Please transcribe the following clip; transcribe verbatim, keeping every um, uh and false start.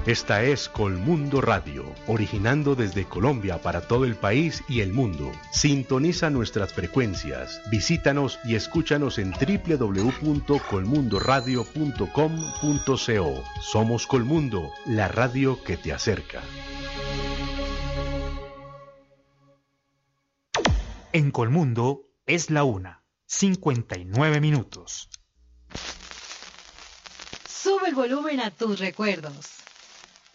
Esta es Colmundo Radio, originando desde Colombia para todo el país y el mundo. Sintoniza nuestras frecuencias, visítanos y escúchanos en doble u doble u doble u punto colmundo radio punto com punto co. Somos Colmundo, la radio que te acerca. En Colmundo es la una, cincuenta y nueve minutos. Sube el volumen a tus recuerdos.